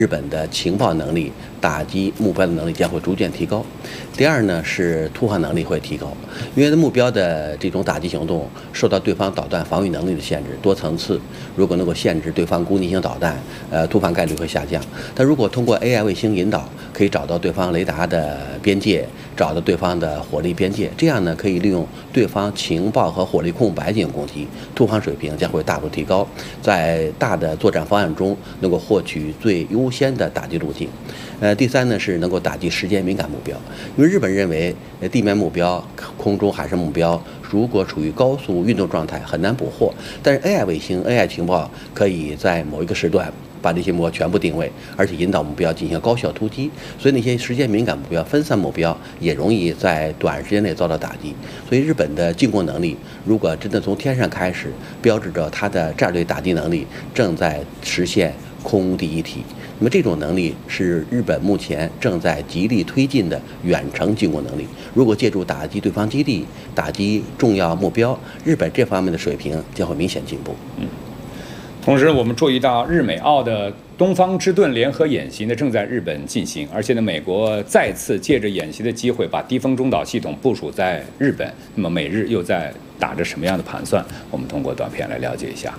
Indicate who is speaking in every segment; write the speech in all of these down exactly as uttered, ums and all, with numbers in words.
Speaker 1: 日本的情报能力、打击目标的能力将会逐渐提高。第二呢是突防能力会提高，因为目标的这种打击行动受到对方导弹防御能力的限制，多层次，如果能够限制对方攻击性导弹，呃，突防概率会下降。但如果通过 A I 卫星引导，可以找到对方雷达的边界，找到对方的火力边界，这样呢可以利用对方情报和火力空白进行攻击，突防水平将会大幅提高，在大的作战方案中能够获取最优先的打击路径。呃，第三呢是能够打击时间敏感目标，因为日本认为地面目标、空中海上目标如果处于高速运动状态很难捕获，但是 A I 卫星、A I 情报可以在某一个时段把这些目标全部定位，而且引导目标进行高效突击，所以那些时间敏感目标、分散目标也容易在短时间内遭到打击。所以日本的进攻能力，如果真的从天上开始，标志着它的战略打击能力正在实现空第一体。那么这种能力是日本目前正在极力推进的远程进攻能力。如果借助打击对方基地、打击重要目标，日本这方面的水平将会明显进步。
Speaker 2: 嗯。同时，我们注意到日美澳的东方之盾联合演习呢正在日本进行，而且呢，美国再次借着演习的机会把低风中导系统部署在日本。那么，美日又在打着什么样的盘算？我们通过短片来了解一下。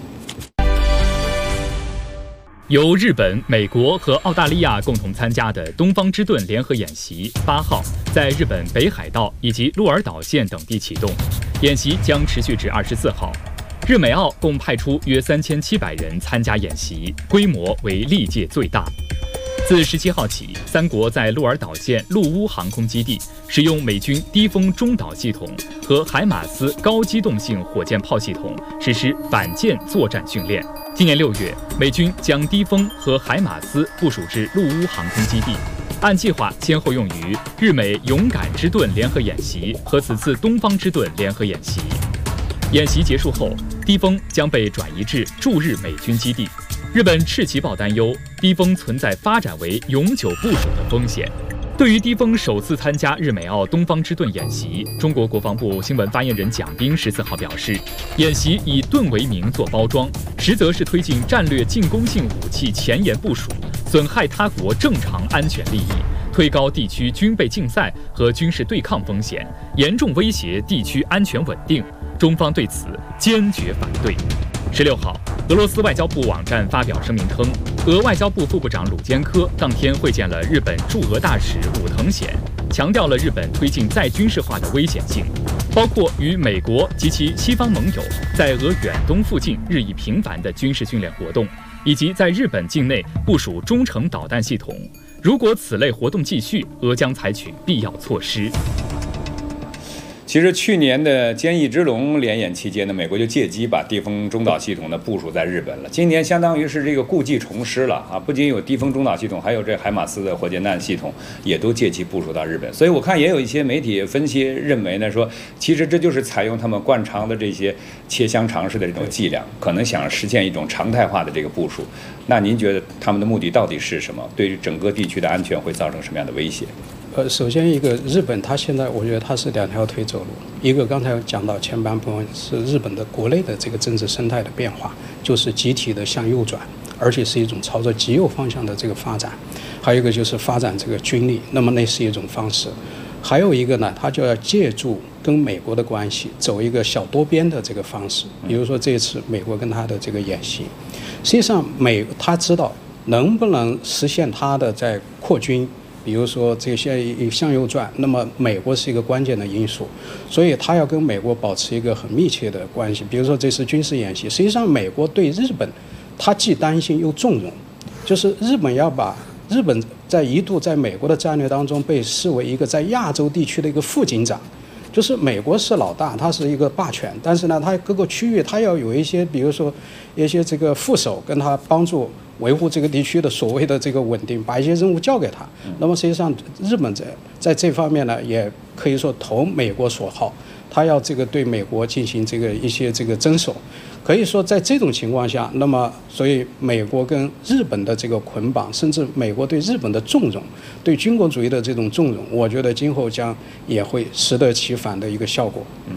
Speaker 3: 由日本、美国和澳大利亚共同参加的东方之盾联合演习，八号在日本北海道以及鹿儿岛县等地启动，演习将持续至二十四号。日美澳共派出约三千七百人参加演习，规模为历届最大。自十七号起，三国在鹿儿岛县陆乌航空基地使用美军低风中导系统和海马斯高机动性火箭炮系统实施反舰作战训练。今年六月，美军将低风和海马斯部署至陆乌航空基地，按计划先后用于日美勇敢之盾联合演习和此次东方之盾联合演习。演习结束后，低风将被转移至驻日美军基地。日本赤旗报担忧低风存在发展为永久部署的风险。对于低风首次参加日美澳东方之盾演习，中国国防部新闻发言人蒋斌十四号表示，演习以盾为名做包装，实则是推进战略进攻性武器前沿部署，损害他国正常安全利益，推高地区军备竞赛和军事对抗风险，严重威胁地区安全稳定。中方对此坚决反对。十六号，俄罗斯外交部网站发表声明称，俄外交部副部长鲁坚科当天会见了日本驻俄大使武藤显，强调了日本推进再军事化的危险性，包括与美国及其西方盟友在俄远东附近日益频繁的军事训练活动，以及在日本境内部署中程导弹系统。如果此类活动继续，俄将采取必要措施。
Speaker 2: 其实去年的坚毅之龙联演期间呢，美国就借机把低风中导系统呢部署在日本了。今年相当于是这个故技重施了啊！不仅有低风中导系统，还有这海马斯的火箭弹系统，也都借机部署到日本。所以我看也有一些媒体分析认为呢，说其实这就是采用他们惯常的这些切香肠式的这种伎俩，可能想实现一种常态化的这个部署。那您觉得他们的目的到底是什么？对于整个地区的安全会造成什么样的威胁？
Speaker 4: 呃，首先一个日本，它现在我觉得它是两条腿走路。一个刚才讲到前半部分是日本的国内的这个政治生态的变化，就是集体的向右转，而且是一种朝着极右方向的这个发展。还有一个就是发展这个军力，那么那是一种方式。还有一个呢，它就要借助跟美国的关系，走一个小多边的这个方式。比如说这次美国跟他的这个演习，实际上美他知道能不能实现他的在扩军。比如说这些向右转，那么美国是一个关键的因素，所以他要跟美国保持一个很密切的关系。比如说这次军事演习，实际上美国对日本，他既担心又纵容，就是日本要把日本在一度在美国的战略当中被视为一个在亚洲地区的一个副警长。就是美国是老大，它是一个霸权，但是呢，它各个区域它要有一些，比如说一些这个副手跟他帮助维护这个地区的所谓的这个稳定，把一些任务交给他。那么实际上，日本在在这方面呢，也可以说投美国所好，他要这个对美国进行这个一些这个遵守。可以说，在这种情况下，那么所以美国跟日本的这个捆绑，甚至美国对日本的纵容，对军国主义的这种纵容，我觉得今后将也会适得其反的一个效果。
Speaker 2: 嗯，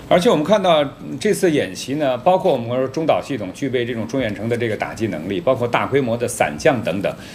Speaker 2: 而且我们看到这次演习呢，包括我们说中导系统具备这种中远程的这个打击能力，包括大规模的伞降等等，